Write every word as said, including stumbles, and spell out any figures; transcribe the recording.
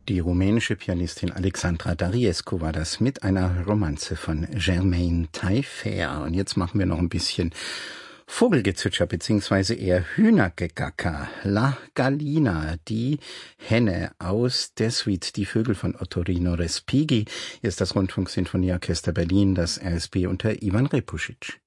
Die rumänische Pianistin Alexandra Dariescu war das mit einer Romanze von Germaine Taillefer. Und jetzt machen wir noch ein bisschen Vogelgezwitscher beziehungsweise eher Hühnergegacker. La Gallina, die Henne aus der Suite Die Vögel von Ottorino Respighi. Hier ist das Rundfunksinfonieorchester Berlin, das R S B unter Ivan Repusic.